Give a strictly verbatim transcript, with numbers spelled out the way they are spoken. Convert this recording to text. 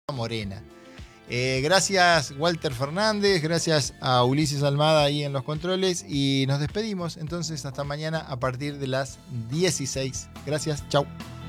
Morena. Eh, gracias Walter Fernández, gracias a Ulises Almada ahí en los controles y nos despedimos entonces hasta mañana a partir de las dieciséis. Gracias, chau.